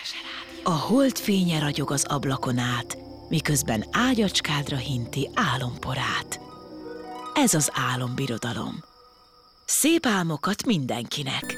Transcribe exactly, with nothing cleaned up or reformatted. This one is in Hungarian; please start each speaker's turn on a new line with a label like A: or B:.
A: A holdfénye ragyog az ablakon át, miközben ágyacskádra hinti álomporát. Ez az álombirodalom. Szép álmokat mindenkinek,